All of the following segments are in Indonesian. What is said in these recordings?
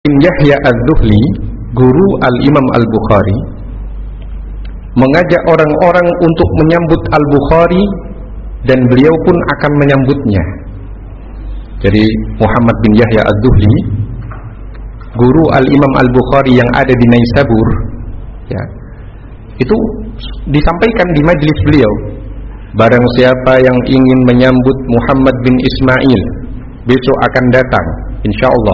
bin Yahya Az-Zuhli, guru Al-Imam Al-Bukhari, mengajak orang-orang untuk menyambut Al-Bukhari dan beliau pun akan menyambutnya. Jadi Muhammad bin Yahya Az-Zuhli, guru Al-Imam Al-Bukhari yang ada di Naisabur, ya, itu disampaikan di majelis beliau, barang siapa yang ingin menyambut Muhammad bin Ismail besok akan datang insyaallah,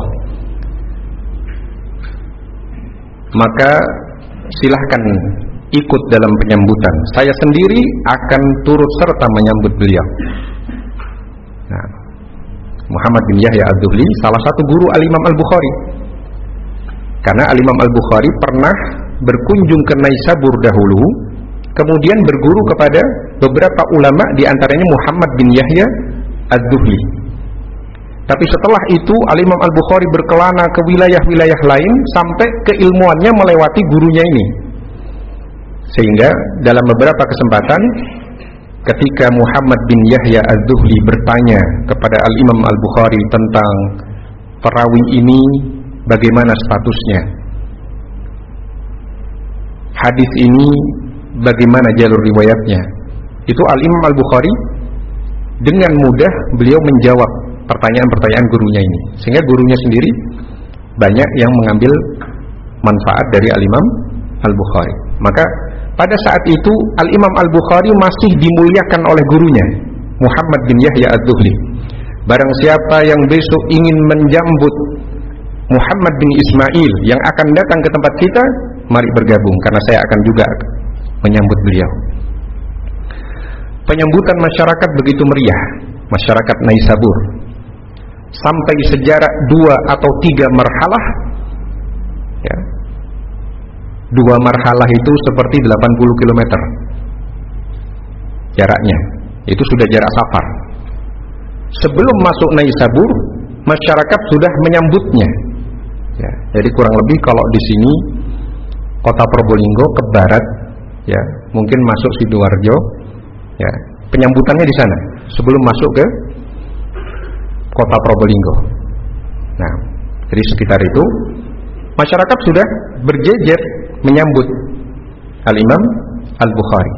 maka silahkan ikut dalam penyambutan. Saya sendiri akan turut serta menyambut beliau. Nah, Muhammad bin Yahya Az-Zuhli salah satu guru Al-Imam Al-Bukhari, karena Al-Imam Al-Bukhari pernah berkunjung ke Naisabur dahulu, kemudian berguru kepada beberapa ulama, di antaranya Muhammad bin Yahya Az-Zuhli. Tapi setelah itu Al-Imam Al-Bukhari berkelana ke wilayah-wilayah lain sampai keilmuannya melewati gurunya ini. Sehingga dalam beberapa kesempatan ketika Muhammad bin Yahya Az-Zuhli bertanya kepada Al-Imam Al-Bukhari tentang perawi ini bagaimana statusnya, hadis ini bagaimana jalur riwayatnya, itu Al-Imam Al-Bukhari dengan mudah beliau menjawab pertanyaan-pertanyaan gurunya ini, sehingga gurunya sendiri banyak yang mengambil manfaat dari Al-Imam Al-Bukhari. Maka pada saat itu Al-Imam Al-Bukhari masih dimuliakan oleh gurunya Muhammad bin Yahya Az-Zuhli. Barang siapa yang besok ingin menjambut Muhammad bin Ismail yang akan datang ke tempat kita, mari bergabung, karena saya akan juga menyambut beliau. Penyambutan masyarakat begitu meriah, masyarakat Naisabur, sampai sejarak 2 atau 3 marhalah, ya. 2 marhalah itu seperti 80 km jaraknya, itu sudah jarak safar. Sebelum masuk Naisabur, masyarakat sudah menyambutnya, ya. Jadi kurang lebih kalau di sini kota Probolinggo ke barat, ya, mungkin masuk Sidoarjo, ya, penyambutannya di sana sebelum masuk ke kota Probolinggo. Nah, jadi sekitar itu masyarakat sudah berjejer menyambut Al-Imam Al-Bukhari.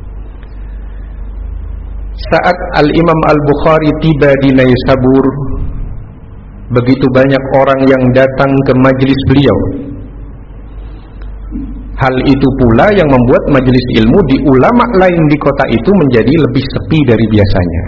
Saat Al-Imam Al-Bukhari tiba di Naisabur, begitu banyak orang yang datang ke majelis beliau. Hal itu pula yang membuat majelis ilmu di ulama lain di kota itu menjadi lebih sepi dari biasanya.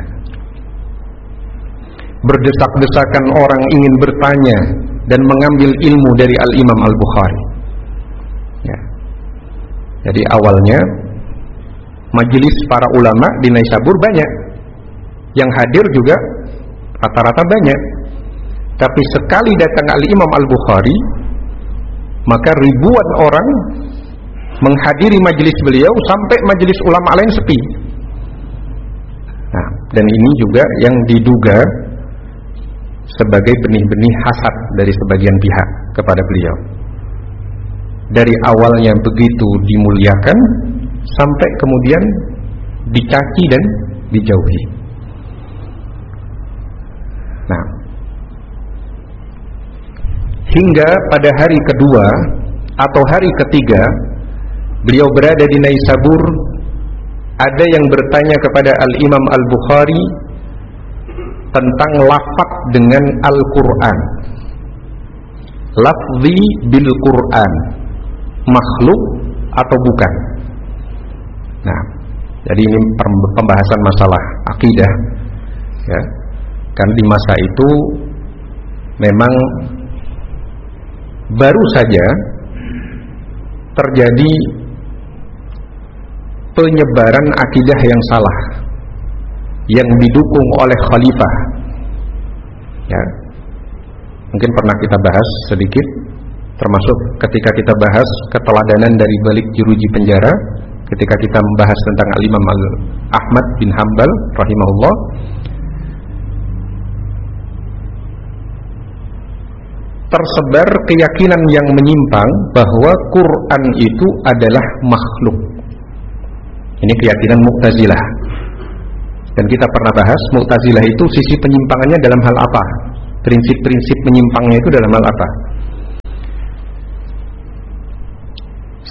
Berdesak-desakan orang ingin bertanya dan mengambil ilmu dari Al-Imam Al-Bukhari, ya. Jadi awalnya majelis para ulama di Naisabur banyak, yang hadir juga rata-rata banyak. Tapi sekali datang Al-Imam Al-Bukhari, maka ribuan orang menghadiri majelis beliau sampai majelis ulama lain sepi. Nah, dan ini juga yang diduga sebagai benih-benih hasad dari sebagian pihak kepada beliau. Dari awalnya begitu dimuliakan sampai kemudian dicaci dan dijauhi. Nah, hingga pada hari kedua atau hari ketiga beliau berada di Naisabur, ada yang bertanya kepada Al-Imam Al-Bukhari tentang lafaz dengan Al-Quran. Lafzi bil Quran, makhluk atau bukan? Nah, jadi ini pembahasan masalah akidah, ya. Karena di masa itu memang baru saja terjadi penyebaran akidah yang salah yang didukung oleh khalifah, ya. Mungkin pernah kita bahas sedikit, termasuk ketika kita bahas keteladanan dari balik jeruji penjara, ketika kita membahas tentang Al-Imam Ahmad bin Hanbal rahimahullah. Tersebar keyakinan yang menyimpang bahwa Quran itu adalah makhluk. Ini keyakinan Mu'tazilah. Dan kita pernah bahas Mu'tazilah itu sisi penyimpangannya dalam hal apa? Prinsip-prinsip menyimpangnya itu dalam hal apa?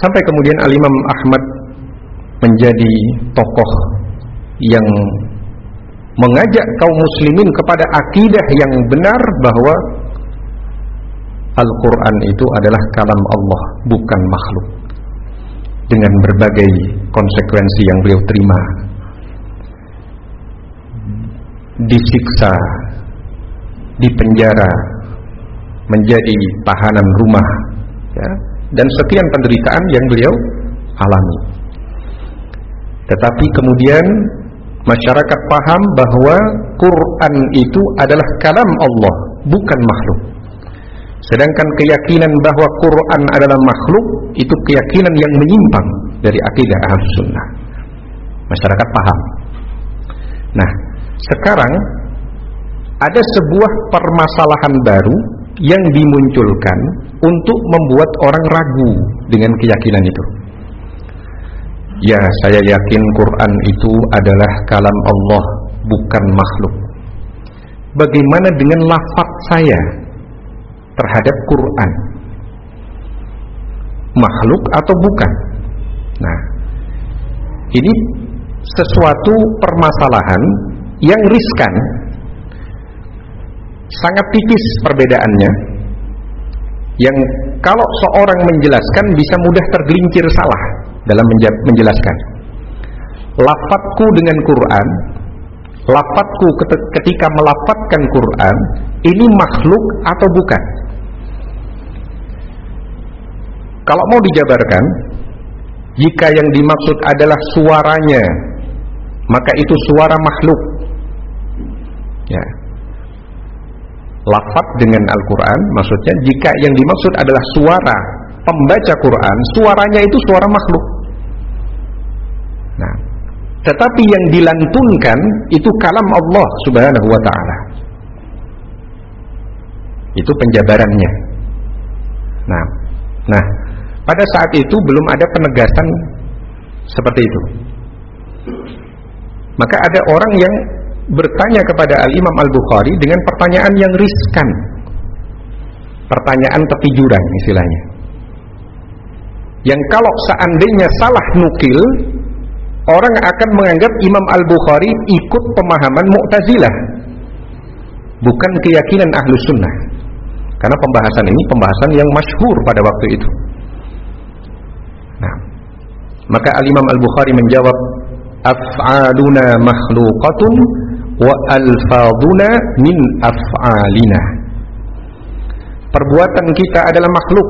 Sampai kemudian Al-Imam Ahmad menjadi tokoh yang mengajak kaum muslimin kepada akidah yang benar bahwa Al-Quran itu adalah kalam Allah, bukan makhluk, dengan berbagai konsekuensi yang beliau terima. Disiksa, dipenjara, menjadi tahanan rumah, ya, dan sekian penderitaan yang beliau alami. Tetapi kemudian masyarakat paham bahwa Quran itu adalah kalam Allah, bukan makhluk. Sedangkan keyakinan bahwa Quran adalah makhluk itu keyakinan yang menyimpang dari akidah Ahlus Sunnah. Masyarakat paham. Nah, sekarang ada sebuah permasalahan baru yang dimunculkan untuk membuat orang ragu dengan keyakinan itu. Ya, saya yakin Quran itu adalah kalam Allah, bukan makhluk. Bagaimana dengan lafaz saya terhadap Quran? Makhluk atau bukan? Nah, ini sesuatu permasalahan yang riskan. Sangat tipis perbedaannya, yang kalau seorang menjelaskan bisa mudah tergelincir salah dalam menjelaskan. Lafadzku dengan Quran, lafadzku ketika melafadzkan Quran, ini makhluk atau bukan? Kalau mau dijabarkan, jika yang dimaksud adalah suaranya, maka itu suara makhluk, ya. Lafaz dengan Al-Quran, maksudnya jika yang dimaksud adalah suara pembaca Quran, suaranya itu suara makhluk. Nah, tetapi yang dilantunkan itu kalam Allah Subhanahu wa ta'ala. Itu penjabarannya. Nah, pada saat itu belum ada penegasan seperti itu. Maka ada orang yang bertanya kepada Al-Imam Al-Bukhari dengan pertanyaan yang riskan, pertanyaan tepi jurang istilahnya, yang kalau seandainya salah nukil, orang akan menganggap Imam Al-Bukhari ikut pemahaman Mu'tazilah, bukan keyakinan Ahlus Sunnah. Karena pembahasan ini pembahasan yang masyhur pada waktu itu. Nah, maka Al-Imam Al-Bukhari menjawab, af'aluna makhluqatun wa alfaduna min af'alina. Perbuatan kita adalah makhluk,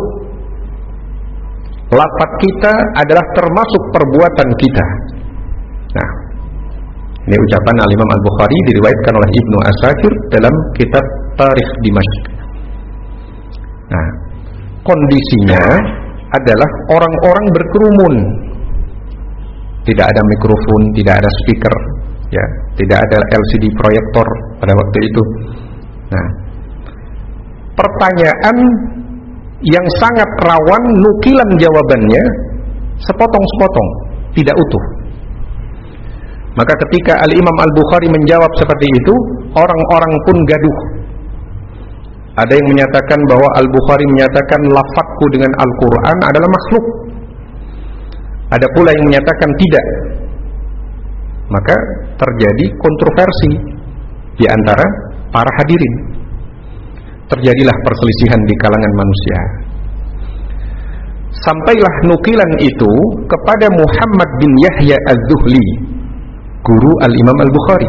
lafaz kita adalah termasuk perbuatan kita. Nah, ini ucapan Al-Imam Al-Bukhari diriwayatkan oleh Ibnu Asakir dalam kitab Tarikh Dimashq. Nah, kondisinya adalah orang-orang berkerumun, tidak ada mikrofon, tidak ada speaker, ya, tidak ada LCD proyektor pada waktu itu. Nah, pertanyaan yang sangat rawan nukilan jawabannya sepotong-sepotong, tidak utuh. Maka ketika Al-Imam Al-Bukhari menjawab seperti itu, orang-orang pun gaduh. Ada yang menyatakan bahwa Al-Bukhari menyatakan lafadzku dengan Al-Quran adalah makhluk. Ada pula yang menyatakan tidak. Maka terjadi kontroversi di antara para hadirin. Terjadilah perselisihan di kalangan manusia. Sampailah nukilan itu kepada Muhammad bin Yahya Az-Zuhli, guru Al-Imam Al-Bukhari.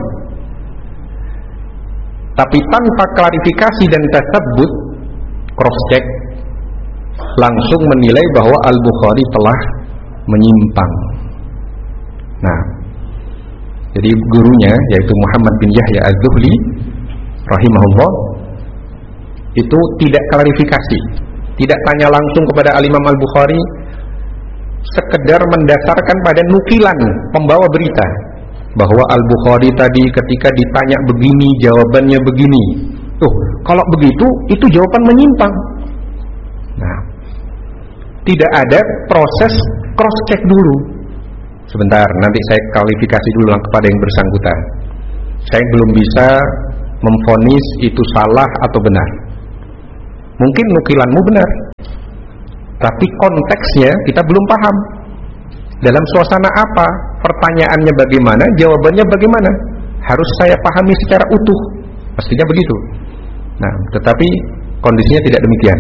Tapi tanpa klarifikasi dan tasabbut, cross check, langsung menilai bahwa Al-Bukhari telah menyimpang. Nah, jadi gurunya yaitu Muhammad bin Yahya Az-Zuhli rahimahullah itu tidak klarifikasi, tidak tanya langsung kepada Al-Imam Al-Bukhari, sekedar mendasarkan pada nukilan pembawa berita bahwa Al-Bukhari tadi ketika ditanya begini jawabannya begini. Kalau begitu itu jawaban menyimpang. Nah, tidak ada proses cross check dulu. Sebentar, nanti saya klarifikasi dulu kepada yang bersangkutan. Saya belum bisa memvonis itu salah atau benar. Mungkin nukilanmu benar, tapi konteksnya kita belum paham. Dalam suasana apa? Pertanyaannya bagaimana? Jawabannya bagaimana? Harus saya pahami secara utuh. Pastinya begitu. Nah, tetapi kondisinya tidak demikian.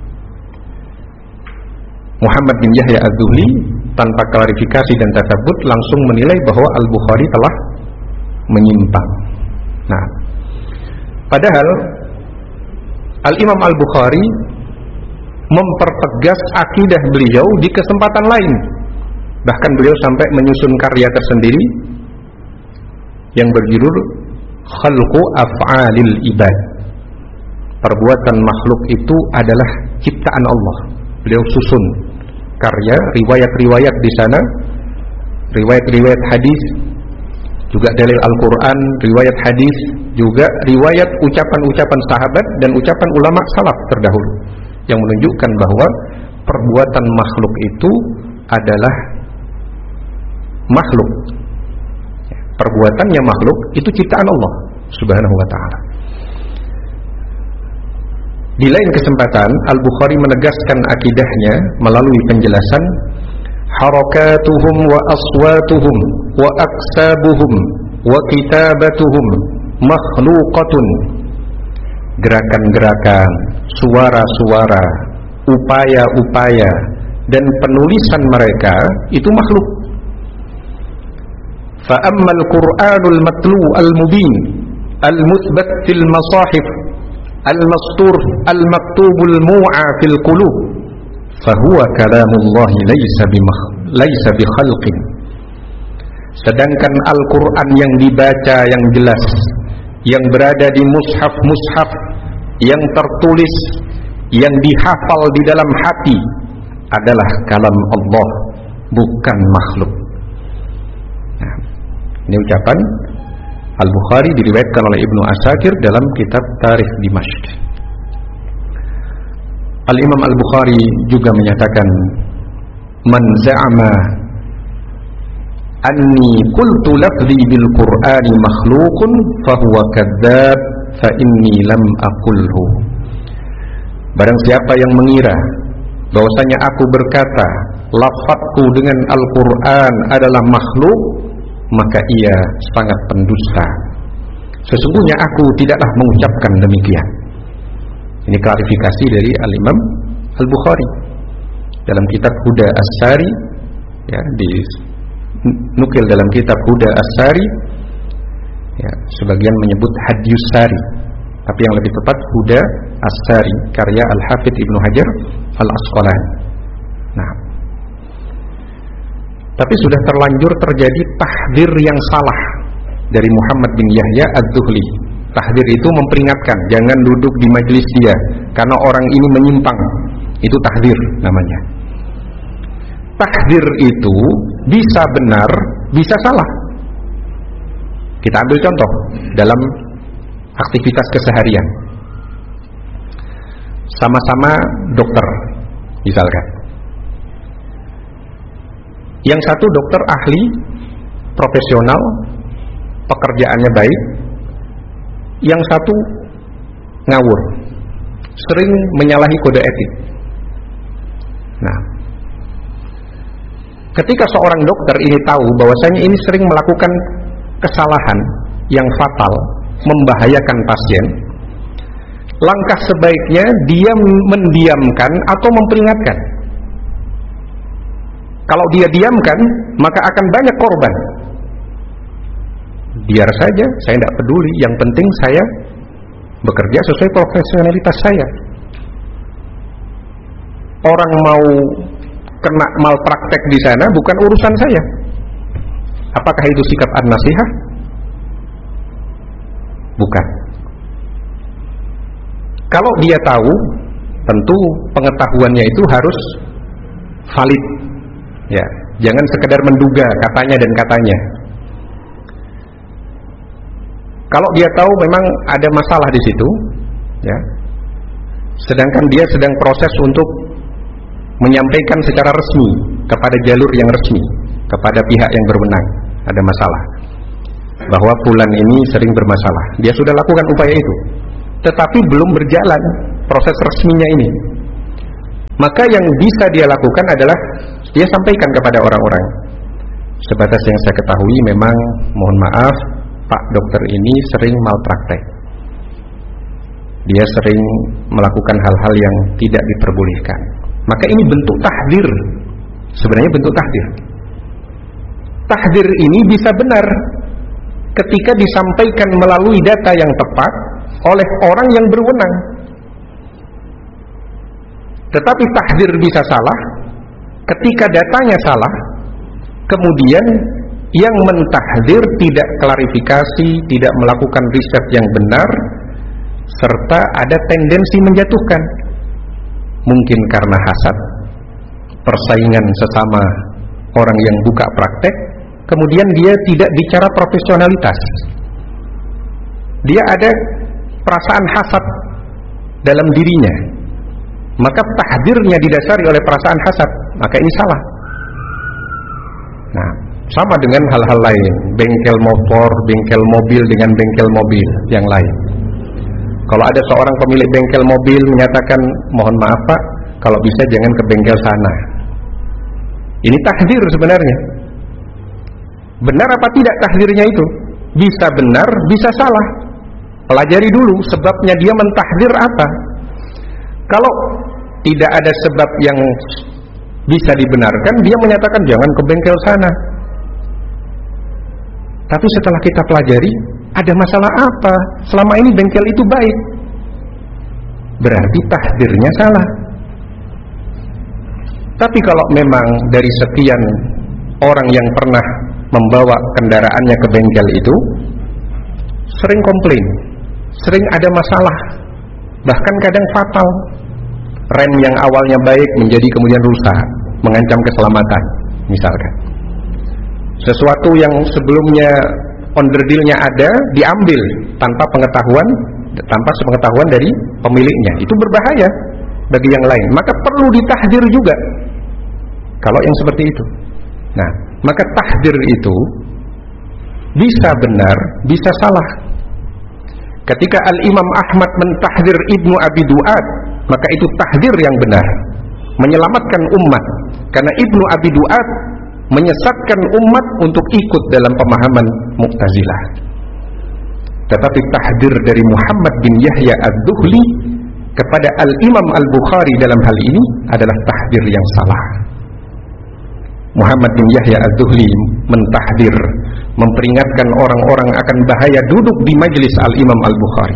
Muhammad bin Yahya Az-Zuhli tanpa klarifikasi dan tasabbut langsung menilai bahwa Al-Bukhari telah menyimpang. Nah, padahal Al-Imam Al-Bukhari mempertegas akidah beliau di kesempatan lain. Bahkan beliau sampai menyusun karya tersendiri yang berjudul Khalqu Af'alil Ibad. Perbuatan makhluk itu adalah ciptaan Allah. Beliau susun karya, riwayat-riwayat di sana, riwayat-riwayat hadis, juga dalil Al-Quran, riwayat hadis, juga riwayat ucapan-ucapan sahabat dan ucapan ulama salaf terdahulu yang menunjukkan bahwa perbuatan makhluk itu adalah makhluk. Perbuatannya makhluk itu ciptaan Allah Subhanahu wa ta'ala. Di lain kesempatan Al-Bukhari menegaskan akidahnya melalui penjelasan harakatuhum wa aswatuhum wa aksabuhum wa kitabatuhum makhluqatun. Gerakan-gerakan, suara-suara, upaya-upaya dan penulisan mereka itu makhluk. Fa ammal Qur'anul matlu al-mubin al-muthbat fil masahif al-mastur al-maktubul mu'a fil qulub fahuwa kalamullahi laysa bi khalqin. Sedangkan Al-Quran yang dibaca yang jelas, yang berada di mushaf-mushaf, yang tertulis, yang dihafal di dalam hati adalah kalam Allah, bukan makhluk. Nah, ini ucapan Al-Bukhari diriwayatkan oleh Ibnu Asakir dalam kitab Tarikh Dimashq. Al-Imam Al-Bukhari juga menyatakan, man za'ama anni qultu lafzi bil Qur'ani makhluqun fahuwa kadzdzab fa inni lam aqulhu. Barang siapa yang mengira bahwasanya aku berkata lafazku dengan Al-Qur'an adalah makhluk, maka ia sangat pendusta. Sesungguhnya aku tidaklah mengucapkan demikian. Ini klarifikasi dari Al-Imam Al-Bukhari dalam kitab Huda As-Sari, ya, dinukil dalam kitab Huda As-Sari, ya, sebagian menyebut Hadyus Sari, tapi yang lebih tepat Huda As-Sari karya Al-Hafidz Ibnu Hajar Al-Asqalani. Nah, tapi sudah terlanjur terjadi tahdzir yang salah dari Muhammad bin Yahya Az-Zuhli. Tahdzir itu memperingatkan, jangan duduk di majelis dia karena orang ini menyimpang. Itu tahdzir namanya. Tahdzir itu bisa benar, bisa salah. Kita ambil contoh dalam aktivitas keseharian. Sama-sama dokter, misalkan. Yang satu dokter ahli, profesional, pekerjaannya baik. Yang satu ngawur, sering menyalahi kode etik. Nah, ketika seorang dokter ini tahu bahwasanya ini sering melakukan kesalahan yang fatal, membahayakan pasien, langkah sebaiknya dia mendiamkan atau memperingatkan. Kalau dia diamkan, maka akan banyak korban. Biar saja, saya tidak peduli. Yang penting saya bekerja sesuai profesionalitas saya. Orang mau kena malpraktek di sana bukan urusan saya. Apakah itu sikap an-nasihah? Bukan. Kalau dia tahu, tentu pengetahuannya itu harus valid. Ya, jangan sekedar menduga katanya dan katanya. Kalau dia tahu memang ada masalah di situ, ya, sedangkan dia sedang proses untuk menyampaikan secara resmi kepada jalur yang resmi, kepada pihak yang berwenang, ada masalah, bahwa fulan ini sering bermasalah. Dia sudah lakukan upaya itu, tetapi belum berjalan proses resminya ini. Maka yang bisa dia lakukan adalah dia sampaikan kepada orang-orang. Sebatas yang saya ketahui memang, mohon maaf, Pak dokter ini sering malpraktek. Dia sering melakukan hal-hal yang tidak diperbolehkan. Maka ini bentuk tahdzir. Sebenarnya bentuk tahdzir. Tahdzir ini bisa benar ketika disampaikan melalui data yang tepat oleh orang yang berwenang. Tetapi tahdzir bisa salah ketika datanya salah, kemudian yang mentahdzir tidak klarifikasi, tidak melakukan riset yang benar, serta ada tendensi menjatuhkan. Mungkin karena hasad, persaingan sesama orang yang buka praktek, kemudian dia tidak bicara profesionalitas. Dia ada perasaan hasad dalam dirinya. Maka tahdzirnya didasari oleh perasaan hasad, maka ini salah. Nah, sama dengan hal-hal lain, bengkel motor, bengkel mobil dengan bengkel mobil yang lain. Kalau ada seorang pemilik bengkel mobil menyatakan, mohon maaf Pak, kalau bisa jangan ke bengkel sana. Ini tahdzir sebenarnya. Benar apa tidak tahdzirnya itu? Bisa benar, bisa salah. Pelajari dulu sebabnya dia mentahdzir apa. Kalau tidak ada sebab yang bisa dibenarkan, dia menyatakan jangan ke bengkel sana. Tapi setelah kita pelajari, ada masalah apa? Selama ini bengkel itu baik. Berarti tahdzirnya salah. Tapi kalau memang dari sekian orang yang pernah membawa kendaraannya ke bengkel itu sering komplain, sering ada masalah, bahkan kadang fatal. Rem yang awalnya baik menjadi kemudian rusak, mengancam keselamatan misalkan. Sesuatu yang sebelumnya onderdilnya ada diambil tanpa pengetahuan, tanpa sepengetahuan dari pemiliknya. Itu berbahaya bagi yang lain. Maka perlu ditahdzir juga kalau yang seperti itu. Nah, maka tahdzir itu bisa benar, bisa salah. Ketika Al-Imam Ahmad mentahdzir Ibnu Abi Du'ad, maka itu tahdzir yang benar, menyelamatkan umat. Karena Ibnu Abi Du'ad menyesatkan umat untuk ikut dalam pemahaman Mu'tazilah. Tetapi tahdzir dari Muhammad bin Yahya ad-Duhli kepada Al-Imam Al-Bukhari dalam hal ini adalah tahdzir yang salah. Muhammad bin Yahya ad-Duhli mentahdzir, memperingatkan orang-orang akan bahaya duduk di majelis Al-Imam Al-Bukhari.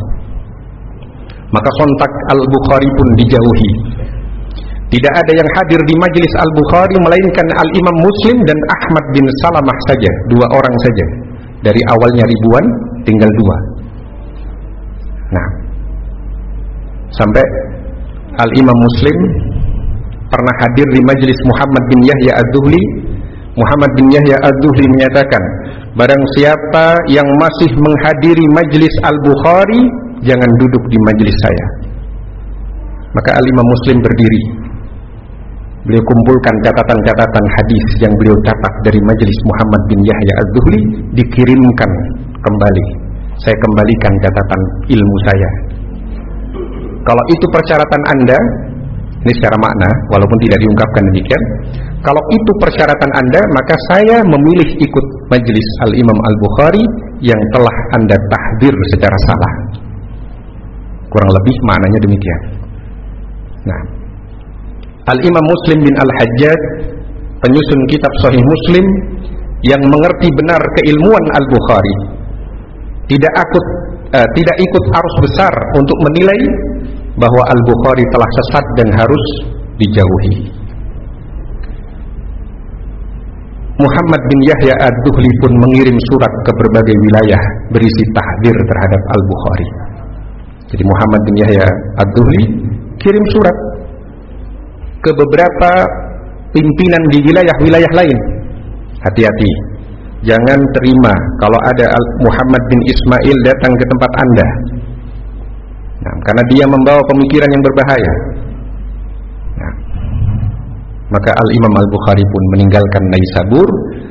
Maka sontak Al-Bukhari pun dijauhi. Tidak ada yang hadir di majelis Al-Bukhari melainkan Al-Imam Muslim dan Ahmad bin Salamah saja, dua orang saja. Dari awalnya ribuan tinggal dua. Nah, sampai Al-Imam Muslim pernah hadir di majelis Muhammad bin Yahya ad-Duhli. Muhammad bin Yahya ad-Duhli menyatakan, barang siapa yang masih menghadiri majelis Al-Bukhari, jangan duduk di majelis saya. Maka Al-Imam Muslim berdiri. Beliau kumpulkan catatan-catatan hadis yang beliau catat dari majelis Muhammad bin Yahya ad-Duhli, dikirimkan kembali. Saya kembalikan catatan ilmu saya. Kalau itu persyaratan Anda, ini secara makna, walaupun tidak diungkapkan demikian, kalau itu persyaratan Anda, maka saya memilih ikut majelis Al-Imam Al-Bukhari yang telah Anda tahdzir secara salah. Kurang lebih maknanya demikian. Nah, Al-Imam Muslim bin Al-Hajjaj, penyusun kitab Sahih Muslim, yang mengerti benar keilmuan Al-Bukhari, tidak ikut arus besar untuk menilai bahwa Al-Bukhari telah sesat dan harus dijauhi. Muhammad bin Yahya ad-Duhli pun mengirim surat ke berbagai wilayah berisi tahdzir terhadap Al-Bukhari. Jadi Muhammad bin Yahya ad-Duhli kirim surat ke beberapa pimpinan di wilayah-wilayah lain. Hati-hati, jangan terima kalau ada Muhammad bin Ismail datang ke tempat Anda. Nah, karena dia membawa pemikiran yang berbahaya. Nah, maka Al-Imam Al-Bukhari pun meninggalkan Naisabur,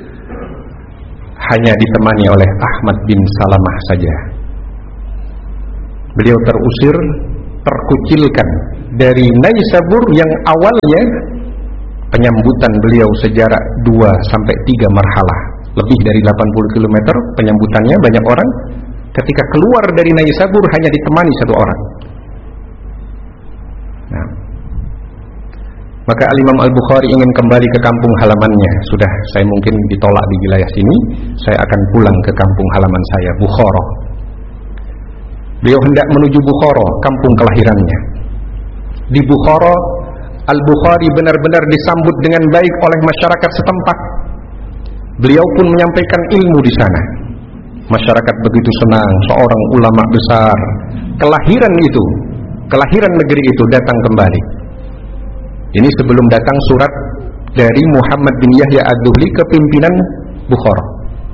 hanya ditemani oleh Ahmad bin Salamah saja. Beliau terusir, terkucilkan dari Naisabur yang awalnya penyambutan beliau sejarak 2-3 marhalah, lebih dari 80 km penyambutannya banyak orang. Ketika keluar dari Naisabur hanya ditemani 1 orang. Nah, maka Al-Imam Al-Bukhari ingin kembali ke kampung halamannya. Sudah, saya mungkin ditolak di wilayah sini, saya akan pulang ke kampung halaman saya, Bukhara. Beliau hendak menuju Bukhara, kampung kelahirannya. Di Bukhara, Al-Bukhari benar-benar disambut dengan baik oleh masyarakat setempat. Beliau pun menyampaikan ilmu di sana. Masyarakat begitu senang, seorang ulama besar, kelahiran negeri itu datang kembali. Ini sebelum datang surat dari Muhammad bin Yahya ad-Duhli ke pimpinan Bukhara.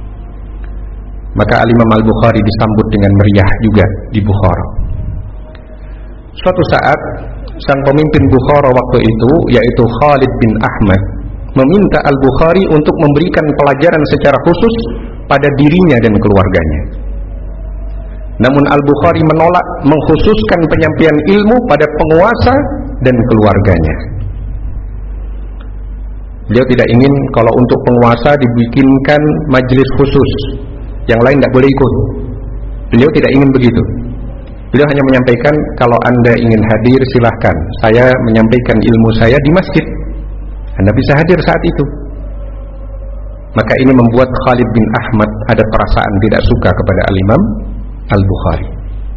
Maka Al-Imam Al-Bukhari disambut dengan meriah juga di Bukhara. Suatu saat sang pemimpin Bukhara waktu itu, yaitu Khalid bin Ahmad, meminta Al-Bukhari untuk memberikan pelajaran secara khusus pada dirinya dan keluarganya. Namun Al-Bukhari menolak mengkhususkan penyampaian ilmu pada penguasa dan keluarganya. Beliau tidak ingin kalau untuk penguasa dibikinkan majelis khusus, yang lain tidak boleh ikut. Beliau tidak ingin begitu. Beliau hanya menyampaikan, kalau Anda ingin hadir silahkan, saya menyampaikan ilmu saya di masjid, Anda bisa hadir saat itu. Maka ini membuat Khalid bin Ahmad ada perasaan tidak suka kepada Al-Imam Al-Bukhari.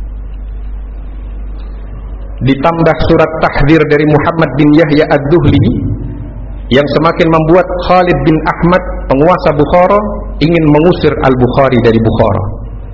Ditambah surat tahdzir dari Muhammad bin Yahya ad-Duhli yang semakin membuat Khalid bin Ahmad, penguasa Bukhara, ingin mengusir Al-Bukhari dari Bukhara.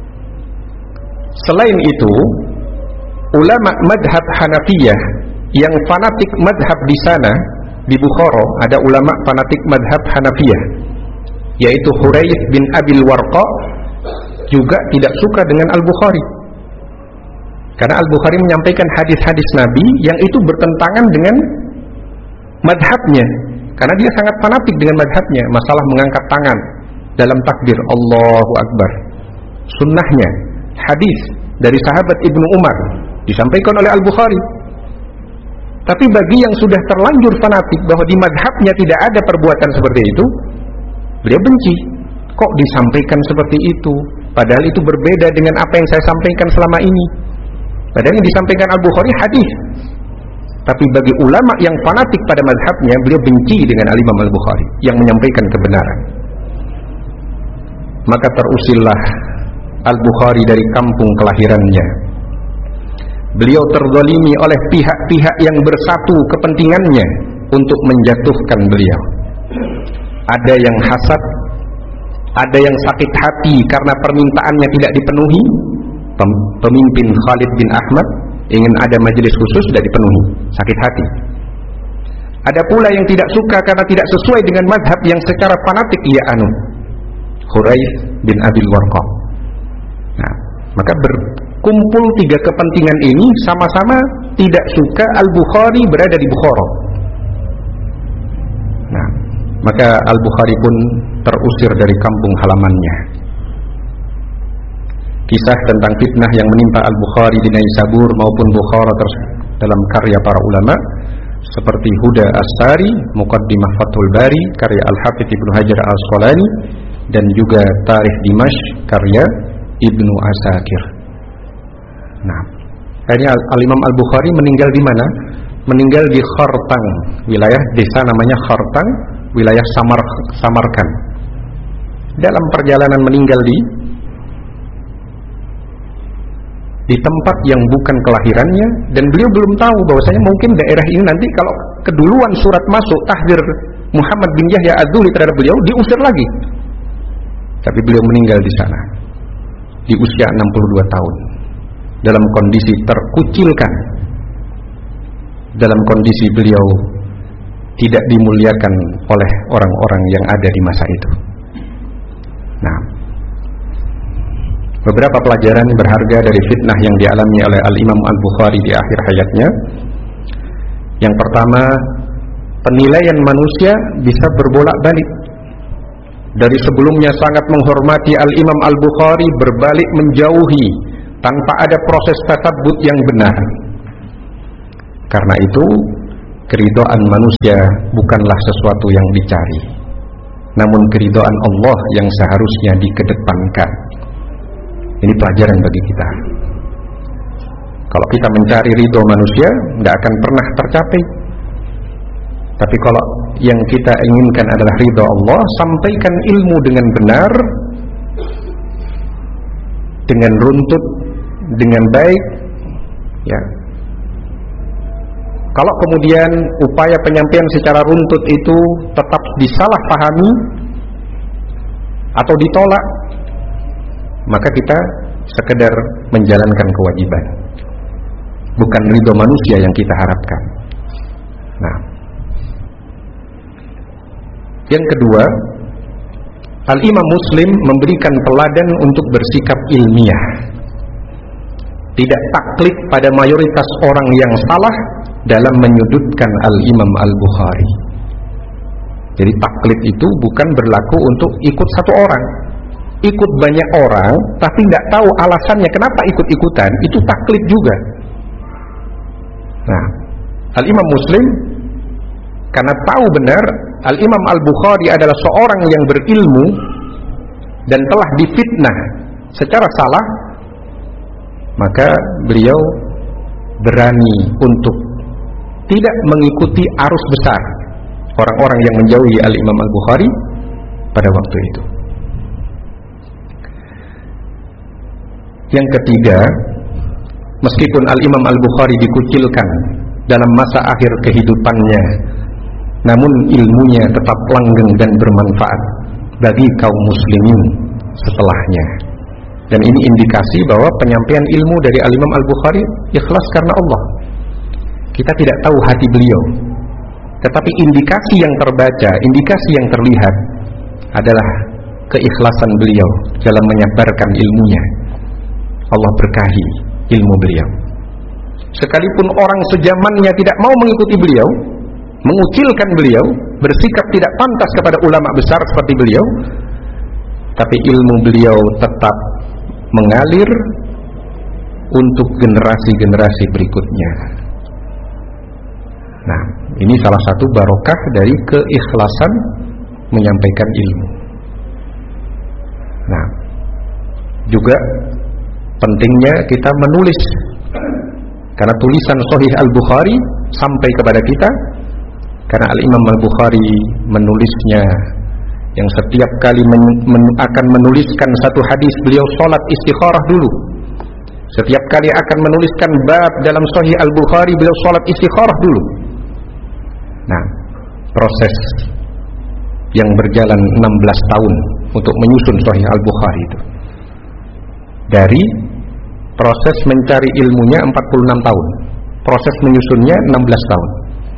Selain itu, ulama madhab Hanafiyah yang fanatik madhab di sana, di Bukhara ada ulama fanatik madhab Hanafiyah, yaitu Huraith bin Abil Warqa, juga tidak suka dengan Al-Bukhari. Karena Al-Bukhari menyampaikan hadis-hadis Nabi yang itu bertentangan dengan madhabnya. Karena dia sangat fanatik dengan madhabnya. Masalah mengangkat tangan dalam takbir, Allahu Akbar, sunnahnya, hadis dari sahabat Ibnu Umar disampaikan oleh Al-Bukhari. Tapi bagi yang sudah terlanjur fanatik bahwa di madhabnya tidak ada perbuatan seperti itu, beliau benci. Kok disampaikan seperti itu? Padahal itu berbeda dengan apa yang saya sampaikan selama ini. Padahal yang disampaikan Al-Bukhari hadis. Tapi bagi ulama yang fanatik pada mazhabnya, beliau benci dengan Al-Imam Al-Bukhari yang menyampaikan kebenaran. Maka terusillah Al-Bukhari dari kampung kelahirannya. Beliau terzalimi oleh pihak-pihak yang bersatu kepentingannya untuk menjatuhkan beliau. Ada yang hasad, ada yang sakit hati karena permintaannya tidak dipenuhi. Pemimpin Khalid bin Ahmad ingin ada majelis khusus, tidak dipenuhi, sakit hati. Ada pula yang tidak suka karena tidak sesuai dengan mazhab yang secara fanatik ia anut, Huraith bin Abil Warqa. Nah, maka berkumpul 3 kepentingan ini sama-sama tidak suka Al-Bukhari berada di Bukhara. Nah, maka Al-Bukhari pun terusir dari kampung halamannya. Kisah tentang fitnah yang menimpa Al-Bukhari di Naisabur maupun Bukhara dalam karya para ulama seperti Huda As-Sari, Muqaddimah Fathul Bari karya Al-Hafidz Ibnu Hajar Al-Asqalani, dan juga Tarikh Dimashq karya Ibnu Asakir. Nah, akhirnya Al-Imam Al-Bukhari meninggal di mana? Meninggal di Khartang, wilayah desa namanya Khartang, wilayah Samarkand. Dalam perjalanan meninggal di tempat yang bukan kelahirannya, dan beliau belum tahu bahwasanya mungkin daerah ini nanti kalau keduluan surat masuk tahdzir Muhammad bin Yahya ad-Duhli terhadap beliau, diusir lagi. Tapi beliau meninggal di sana di usia 62 tahun dalam kondisi terkucilkan, dalam kondisi beliau tidak dimuliakan oleh orang-orang yang ada di masa itu. Nah, beberapa pelajaran berharga dari fitnah yang dialami oleh Al-Imam Al-Bukhari di akhir hayatnya. Yang pertama, penilaian manusia bisa berbolak-balik. Dari sebelumnya sangat menghormati Al-Imam Al-Bukhari, berbalik menjauhi tanpa ada proses tasabbut yang benar. Karena itu keridhaan manusia bukanlah sesuatu yang dicari, namun keridhaan Allah yang seharusnya dikedepankan. Ini pelajaran bagi kita. Kalau kita mencari ridho manusia, tidak akan pernah tercapai. Tapi kalau yang kita inginkan adalah ridho Allah, sampaikan ilmu dengan benar, dengan runtut, dengan baik, ya. Kalau kemudian upaya penyampaian secara runtut itu tetap disalahpahami atau ditolak, maka kita sekedar menjalankan kewajiban, bukan ridho manusia yang kita harapkan. Nah, yang kedua, Al-Imam Muslim memberikan teladan untuk bersikap ilmiah, tidak taklid pada mayoritas orang yang salah dalam menyudutkan Al-Imam Al-Bukhari. Jadi taklid itu bukan berlaku untuk ikut satu orang, ikut banyak orang tapi nggak tahu alasannya kenapa ikut-ikutan, itu taklid juga. Nah, Al-Imam Muslim karena tahu benar Al-Imam Al-Bukhari adalah seorang yang berilmu dan telah difitnah secara salah, maka beliau berani untuk tidak mengikuti arus besar orang-orang yang menjauhi Al-Imam Al-Bukhari pada waktu itu. Yang ketiga, meskipun Al-Imam Al-Bukhari dikucilkan dalam masa akhir kehidupannya, namun ilmunya tetap langgeng dan bermanfaat bagi kaum muslimin setelahnya. Dan ini indikasi bahwa penyampaian ilmu dari Al-Imam Al-Bukhari ikhlas karena Allah. Kita tidak tahu hati beliau, tetapi indikasi yang terbaca, indikasi yang terlihat adalah keikhlasan beliau dalam menyebarkan ilmunya. Allah berkahi ilmu beliau. Sekalipun orang sejamannya tidak mau mengikuti beliau, mengucilkan beliau, bersikap tidak pantas kepada ulama besar seperti beliau, tapi ilmu beliau tetap mengalir untuk generasi-generasi berikutnya. Nah, ini salah satu barokah dari keikhlasan menyampaikan ilmu. Nah, juga pentingnya kita menulis, karena tulisan Sahih Al-Bukhari sampai kepada kita karena Al-Imam Al-Bukhari menulisnya, yang setiap kali akan menuliskan satu hadis beliau sholat istikharah dulu. Setiap kali akan menuliskan bab dalam Sahih Al-Bukhari beliau sholat istikharah dulu. Nah, proses yang berjalan 16 tahun untuk menyusun Sahih Al-Bukhari itu, dari proses mencari ilmunya 46 tahun, proses menyusunnya 16 tahun.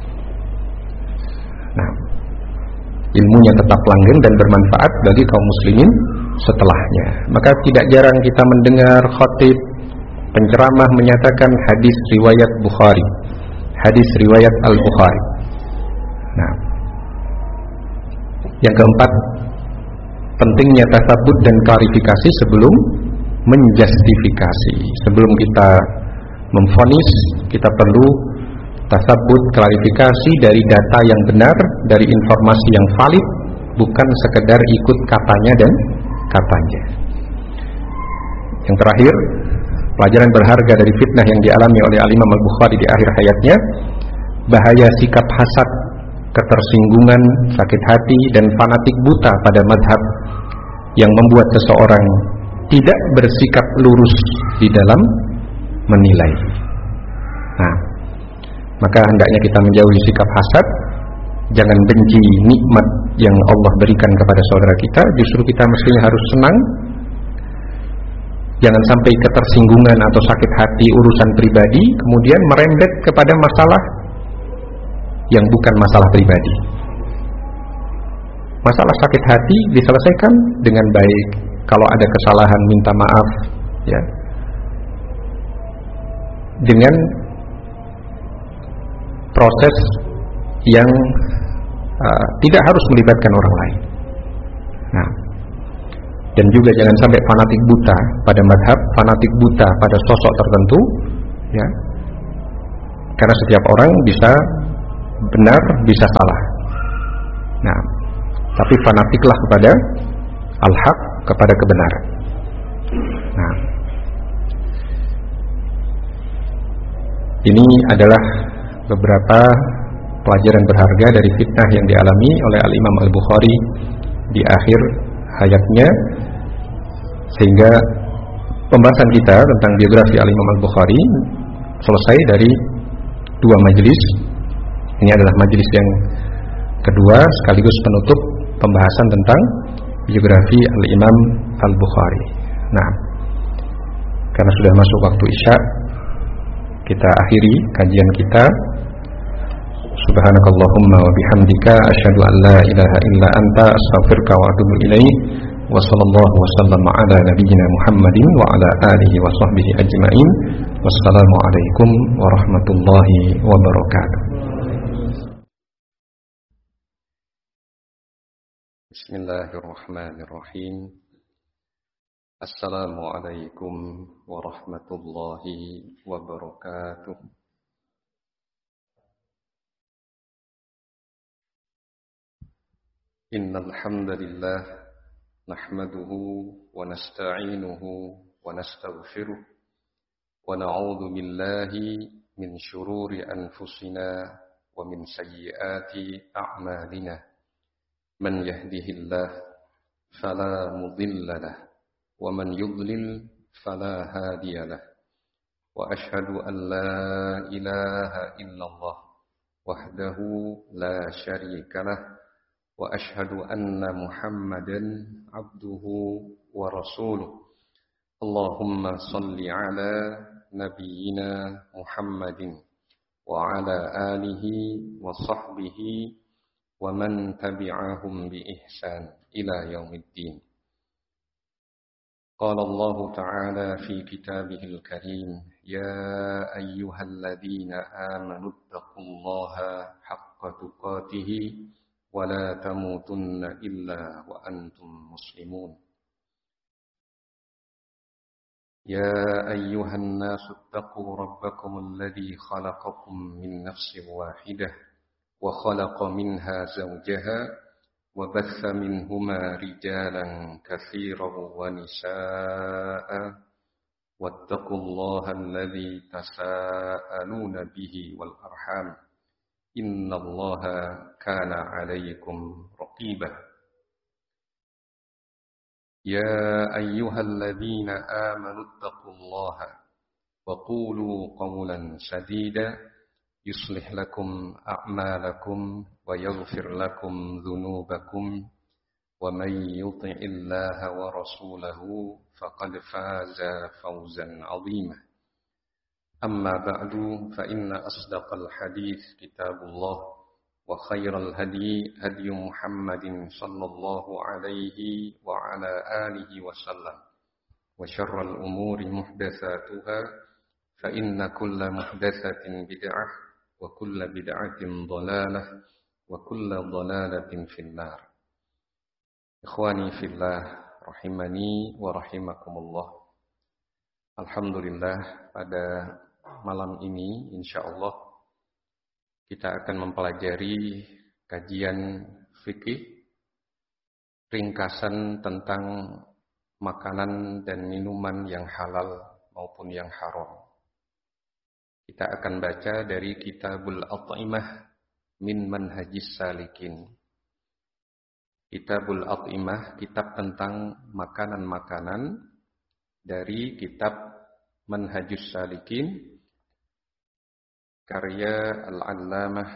Nah, ilmunya tetap langgeng dan bermanfaat bagi kaum muslimin setelahnya. Maka tidak jarang kita mendengar khatib, penceramah menyatakan hadis riwayat Bukhari, hadis riwayat Al-Bukhari. Nah, yang keempat, pentingnya tasabbut dan klarifikasi sebelum menjustifikasi. Sebelum kita memvonis, kita perlu tasabbut, klarifikasi dari data yang benar, dari informasi yang valid, bukan sekedar ikut katanya dan katanya. Yang terakhir, pelajaran berharga dari fitnah yang dialami oleh Al-Imam Al-Bukhari di akhir hayatnya, bahaya sikap hasad, ketersinggungan, sakit hati, dan fanatik buta pada madhab yang membuat seseorang tidak bersikap lurus di dalam menilai. Nah, maka hendaknya kita menjauhi sikap hasad. Jangan benci nikmat yang Allah berikan kepada saudara kita, justru kita mestinya harus senang. Jangan sampai ketersinggungan atau sakit hati urusan pribadi kemudian merembet kepada masalah yang bukan masalah pribadi. Masalah sakit hati diselesaikan dengan baik. Kalau ada kesalahan minta maaf, ya, dengan proses yang tidak harus melibatkan orang lain. Nah, dan juga jangan sampai fanatik buta pada madhab, fanatik buta pada sosok tertentu, ya, Karena setiap orang bisa benar, bisa salah. Nah, tapi fanatiklah kepada al-haq, kepada kebenaran. Nah, ini adalah beberapa pelajaran berharga dari fitnah yang dialami oleh Al-Imam Al-Bukhari di akhir hayatnya, sehingga pembahasan kita tentang biografi Al-Imam Al-Bukhari selesai dari 2 majelis. Ini adalah majelis yang kedua sekaligus penutup pembahasan tentang biografi Al-Imam Al-Bukhari. Nah, karena sudah masuk waktu Isya, kita akhiri kajian kita. Subhanakallahumma wa bihamdika asyhadu an la ilaha illa anta astaghfiruka wa atubu ilaik. Wa sallallahu wasallam ala nabiyyina Muhammadin wa ala alihi wa sahbihi ajmain. Wassalamu alaikum warahmatullahi wabarakatuh. Bismillahirrahmanirrahim. Assalamualaikum warahmatullahi wabarakatuh. Innal hamdalillah nahmaduhu wa nasta'inuhu wa nastaghfiruh wa na'udzu billahi min shururi anfusina wa min sayyiati a'malina. Man yahdihillah fala mudilla lahu wa man yudlil fala hadiya lahu. Wa ashhadu an la ilaha illallah wahdahu la syarika lahu wa ashhadu anna Muhammadan abduhu wa rasuluh. Allahumma salli ala nabiyyina Muhammadin wa ala alihi wa sahbihi wa man tabi'ahum bi ihsan ila yaumiddin. Qala Allah ta'ala fi kitabihil karim, ya ayyuhalladzina amanu taqullaha haqqa tuqatih wa la tamutunna illa wa antum muslimun. Ya ayyuhan nasu taqu rabbakum alladzi khalaqakum min nafsin wahidah wa khalaqa minha zawjaha wa batha minhuma rijalan katsiran wa nisaa'a wattaqullaha alladzi tasaaluna bihi wal arham innallaha kana 'alaykum raqiba. Ya ayyuhalladzina amanu taqullaha wa qulu qawlan sadida yuslih lakum a'malakum wa yaghfir lakum dhunubakum wa may yuti'illaha wa rasulahu faqad faza fawzan 'azima. Amma ba'du fa inna asdaqal hadits kitabullah wa khairal hadi hadi Muhammadin sallallahu alaihi wa ala alihi wa sallam wa syarral umuri muhdatsatuha fa inna kulla muhdatsatin bid'ah wa kulla bid'atin dhalalah wa kulla dhalalatin finnar. Ikhwani fillah rahimani wa rahimakumullah. Alhamdulillah, pada malam ini insyaallah kita akan mempelajari kajian fikih ringkasan tentang makanan dan minuman yang halal maupun yang haram. Kita akan baca dari Kitabul At'imah min Manhajis Salikin. Kitabul At'imah, kitab tentang makanan-makanan, dari kitab Manhajus Salikin, karya Al-Allamah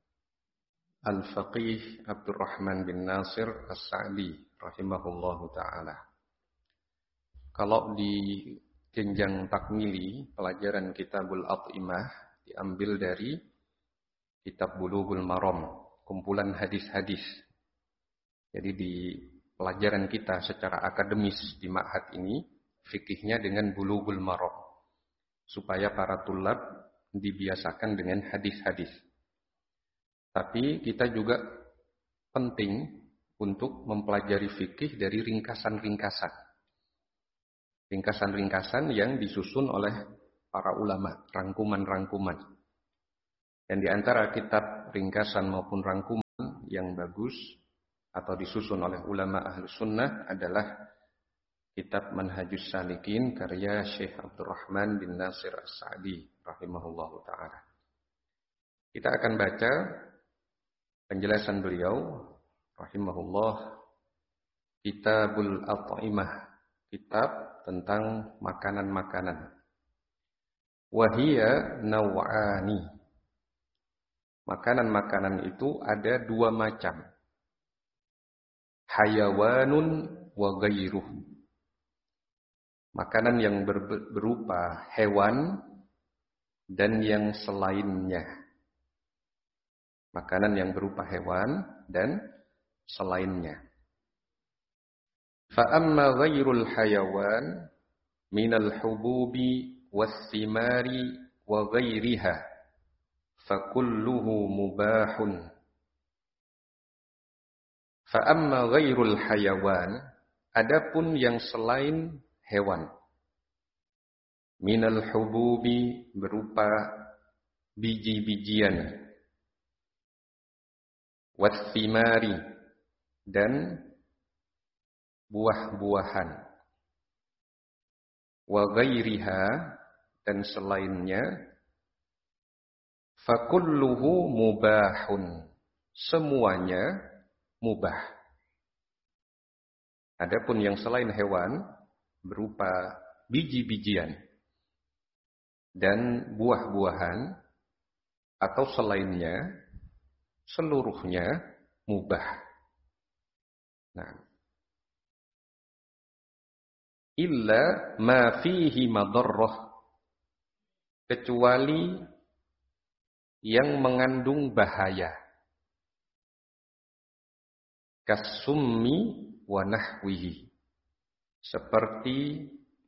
Al-Faqih Abdurrahman bin Nasir As-Sa'di rahimahullahu ta'ala. Kalau di jenjang takmili, pelajaran Kitabul At'imah diambil dari Kitab Bulughul Maram, kumpulan hadis-hadis. Jadi di pelajaran kita secara akademis di ma'had ini, fikihnya dengan Bulughul Maram, supaya para tulab dibiasakan dengan hadis-hadis. Tapi kita juga penting untuk mempelajari fikih dari ringkasan-ringkasan. Ringkasan-ringkasan yang disusun oleh para ulama, rangkuman-rangkuman. Dan di antara kitab ringkasan maupun rangkuman yang bagus atau disusun oleh ulama ahlu sunnah adalah kitab Manhajus Salikin karya Syekh Abdurrahman bin Nasir As-Sa'di rahimahullahu ta'ala. Kita akan baca penjelasan beliau rahimahullah, Kitabul At'imah, kitab tentang makanan-makanan. Wahia naw'ani. Makanan-makanan itu ada dua macam. Hayawanun wa ghairuh. Makanan yang berupa hewan dan yang selainnya. Makanan yang berupa hewan dan selainnya. Fa amma ghairul hayawan minal hububi was-thimari wa ghairiha fakulluhu mubahun. Fa amma ghairul hayawan, adapun yang selain hewan, minal hububi berupa biji-bijian, wathimari dan buah-buahan, wa ghairiha dan selainnya, fakulluhu mubahun, semuanya mubah. Adapun yang selain hewan berupa biji-bijian dan buah-buahan atau selainnya, seluruhnya mubah. Nah, illa ma fihi madarrah, kecuali yang mengandung bahaya, kasummi wa nahwihi, seperti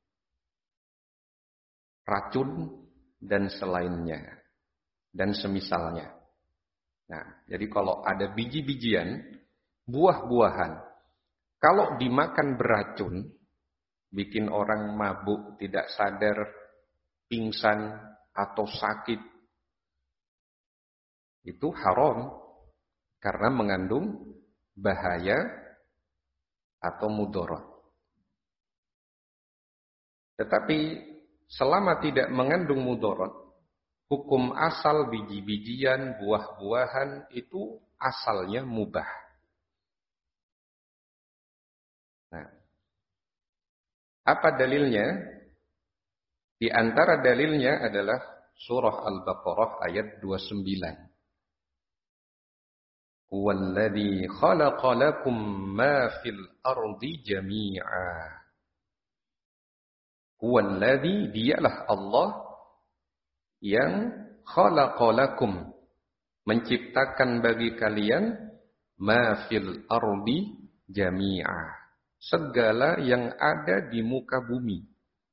racun dan selainnya dan semisalnya. Nah, jadi kalau ada biji-bijian, buah-buahan, kalau dimakan beracun, bikin orang mabuk, tidak sadar, pingsan atau sakit, itu haram karena mengandung bahaya atau mudarat. Tetapi selama tidak mengandung mudarat, hukum asal biji-bijian, buah-buahan itu asalnya mubah. Nah, apa dalilnya? Di antara dalilnya adalah surah Al-Baqarah ayat 29. Huwallazi khalaqa lakum ma fil ardi jami'a. Huwallazi, dialah Allah yang khalaqa lakum, menciptakan bagi kalian ma fil ardi jami'a, segala yang ada di muka bumi.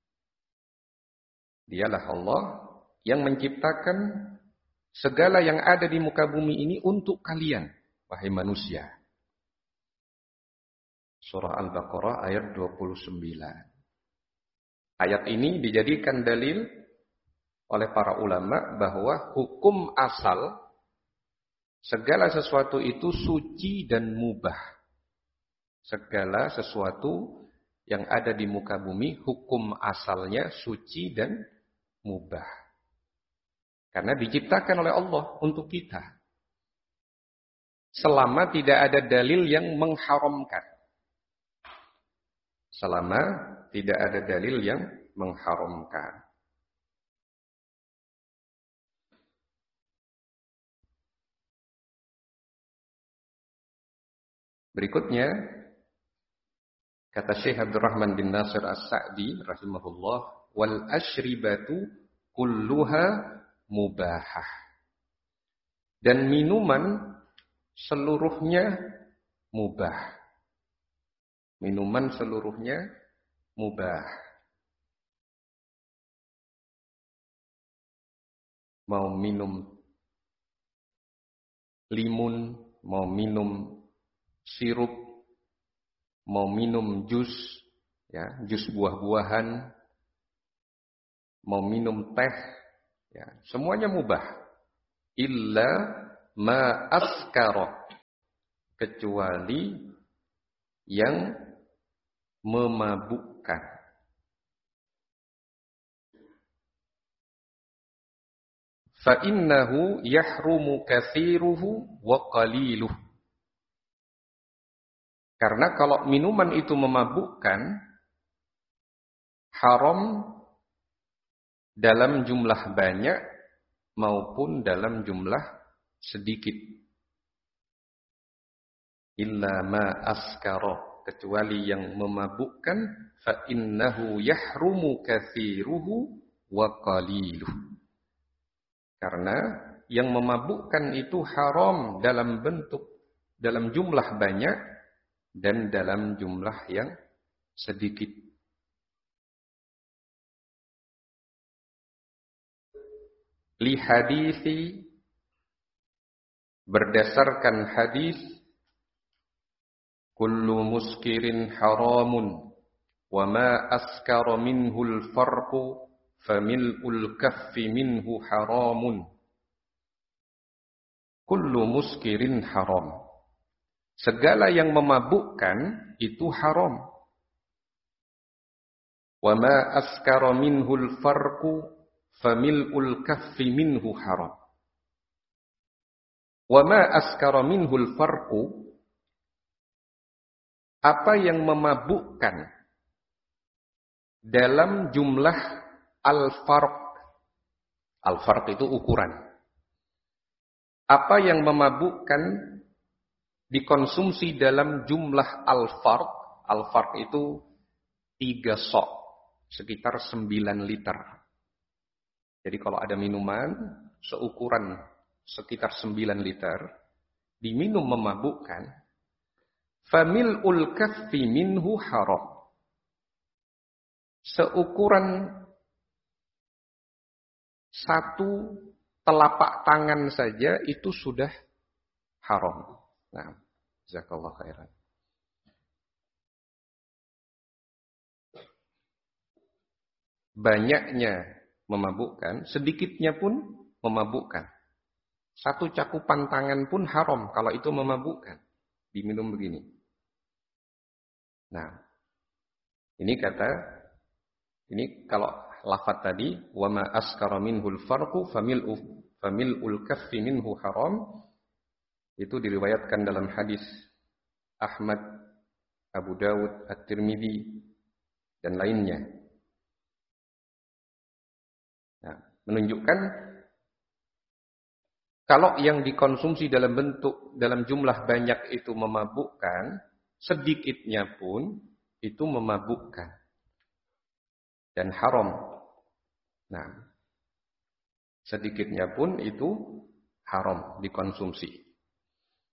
Dialah Allah yang menciptakan segala yang ada di muka bumi ini untuk kalian, wahai manusia. Surah Al-Baqarah ayat 29. Ayat ini dijadikan dalil oleh para ulama bahwa hukum asal segala sesuatu itu suci dan mubah. Segala sesuatu yang ada di muka bumi, hukum asalnya suci dan mubah. Karena diciptakan oleh Allah untuk kita. Selama tidak ada dalil yang mengharamkan. Selama tidak ada dalil yang mengharamkan. Berikutnya, kata Syekh Abdurrahman bin Nasir As-Sa'di rahimahullah, wal asyribatu kulluha mubahah. Dan minuman seluruhnya mubah. Minuman seluruhnya mubah. Mau minum limun, mau minum sirup, mau minum jus, ya, jus buah-buahan, mau minum teh, ya, semuanya mubah. illa ma askara, kecuali yang memabukkan. Fa innahu yahrumu katsiruhu wa qaliluhu. Karena kalau minuman itu memabukkan, haram dalam jumlah banyak maupun dalam jumlah sedikit. Illa ma askara, kecuali yang memabukkan, fa innahu yahrumu katsiruhu wa qaliluhu. Karena yang memabukkan itu haram dalam jumlah banyak dan dalam jumlah yang sedikit. Li hadisi, berdasarkan hadis, kullu muskirin haramun wa ma askara minhul farqu famil'ul kaffi minhu haramun. Kullu muskirin haram. Segala yang memabukkan itu haram. Wa ma askara minhul farqu famil'ul kaffi minhu haram. Wa ma askara minhul farqu, apa yang memabukkan dalam jumlah al-farq. Al-farq itu ukuran. Apa yang memabukkan dikonsumsi dalam jumlah al-farq. Al-farq itu 3 sok, sekitar 9 liter. Jadi kalau ada minuman seukuran sekitar 9 liter, diminum memabukkan, famil'ul kaffi minhu haram. Seukuran 1 telapak tangan saja itu sudah haram. Nah, jazakallahu khairan. Banyaknya memabukkan, sedikitnya pun memabukkan. 1 cakupan tangan pun haram kalau itu memabukkan. Diminum begini. Nah, ini kalau lafaz tadi, wa ma askara minhul farqu famil'ul kaffi minhu haram, itu diriwayatkan dalam hadis Ahmad, Abu Dawud, At-Tirmidzi dan lainnya. Nah, menunjukkan kalau yang dikonsumsi dalam jumlah banyak itu memabukkan, sedikitnya pun itu memabukkan dan haram. Nah, sedikitnya pun itu haram dikonsumsi.